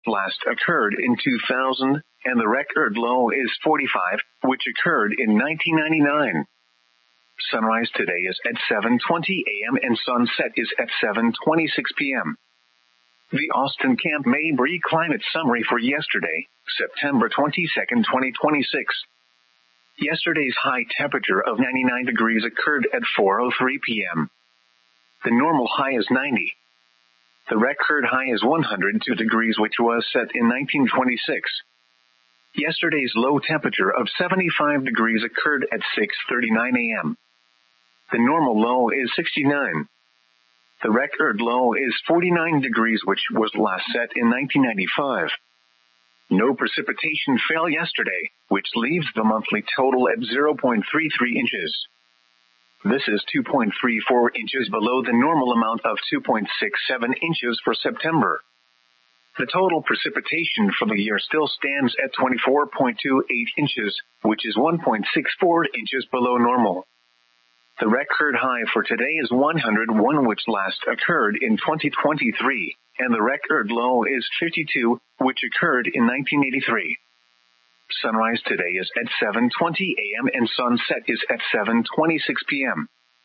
last occurred in 2000, and the record low is 45, which occurred in 1999. Sunrise today is at 7:20 a.m. and sunset is at 7:26 p.m. The Austin Camp Mabry Climate Summary for yesterday, September 22, 2026. Yesterday's high temperature of 99 degrees occurred at 4:03 p.m. The normal high is 90. The record high is 102 degrees, which was set in 1926. Yesterday's low temperature of 75 degrees occurred at 6:39 a.m. The normal low is 69. The record low is 49 degrees, which was last set in 1995. No precipitation fell yesterday, which leaves the monthly total at 0.33 inches. This is 2.34 inches below the normal amount of 2.67 inches for September. The total precipitation for the year still stands at 24.28 inches, which is 1.64 inches below normal. The record high for today is 101, which last occurred in 2023, and the record low is 52, which occurred in 1983. Sunrise today is at 7:20 a.m. and sunset is at 7:26 p.m.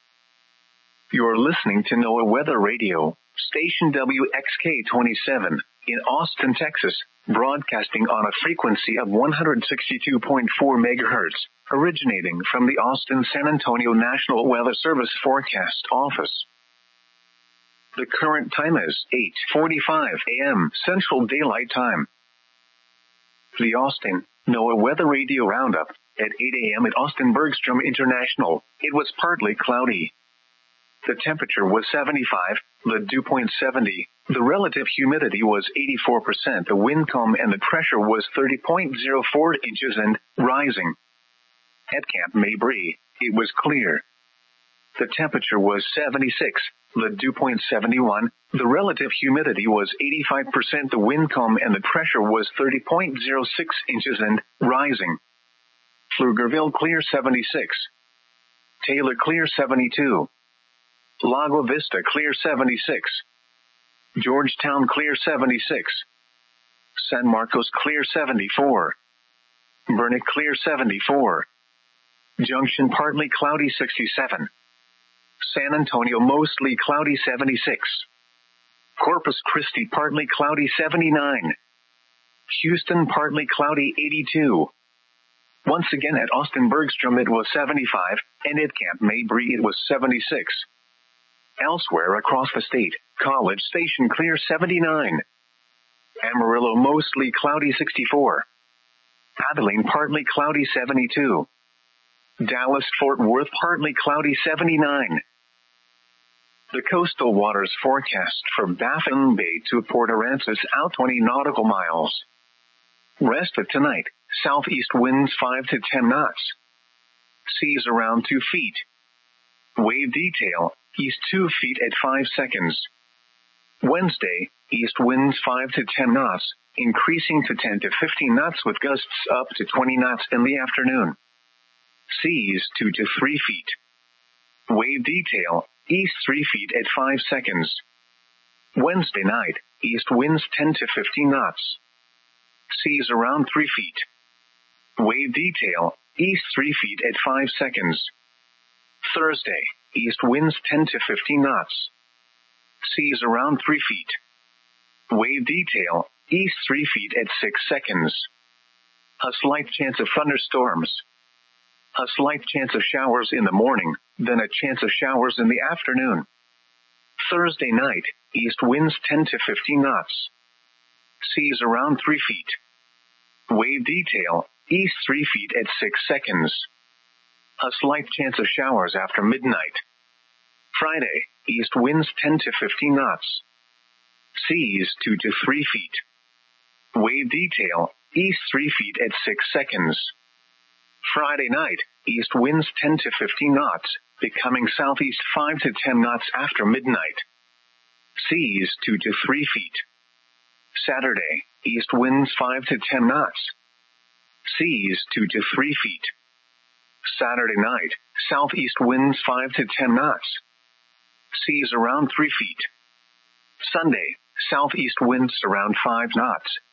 You're listening to NOAA Weather Radio, station WXK-27, in Austin, Texas, broadcasting on a frequency of 162.4 megahertz, originating from the Austin-San Antonio National Weather Service Forecast Office. The current time is 8:45 a.m. Central Daylight Time. The Austin NOAA Weather Radio Roundup. At 8 a.m. at Austin Bergstrom International, it was partly cloudy. The temperature was 75, the dew point 70, the relative humidity was 84%, the wind calm and the pressure was 30.04 inches and rising. At Camp Mabry, it was clear. The temperature was 76, the dew point 71, the relative humidity was 85%, the wind calm and the pressure was 30.06 inches and rising. Pflugerville clear 76. Taylor clear 72. Lago Vista clear 76. Georgetown clear 76. San Marcos clear 74. Burnet clear 74. Junction partly cloudy 67. San Antonio mostly cloudy 76. Corpus Christi partly cloudy 79. Houston partly cloudy 82. Once again at Austin Bergstrom it was 75, and at Camp Mabry it was 76. Elsewhere across the state, College Station clear 79. Amarillo mostly cloudy 64. Abilene partly cloudy 72. Dallas-Fort Worth partly cloudy 79. The coastal waters forecast for Baffin Bay to Port Aransas out 20 nautical miles. Rest of tonight, southeast winds 5 to 10 knots. Seas around 2 feet. Wave detail, east 2 feet at 5 seconds. Wednesday, east winds 5 to 10 knots, increasing to 10 to 15 knots with gusts up to 20 knots in the afternoon. Seas 2 to 3 feet. Wave detail, east 3 feet at 5 seconds. Wednesday night, east winds 10 to 15 knots. Seas around 3 feet. Wave detail, east 3 feet at 5 seconds. Thursday, east winds 10 to 15 knots. Seas around 3 feet. Wave detail, east 3 feet at 6 seconds. A slight chance of thunderstorms. A slight chance of showers in the morning, then a chance of showers in the afternoon. Thursday night, east winds 10 to 15 knots. Seas around 3 feet. Wave detail, east 3 feet at 6 seconds. A slight chance of showers after midnight. Friday, east winds 10 to 15 knots. Seas 2 to 3 feet. Wave detail, east 3 feet at 6 seconds. Friday night, east winds 10 to 15 knots, becoming southeast 5 to 10 knots after midnight. Seas 2 to 3 feet. Saturday, east winds 5 to 10 knots. Seas 2 to 3 feet. Saturday night, southeast winds 5 to 10 knots. Seas around 3 feet. Sunday, southeast winds around 5 knots,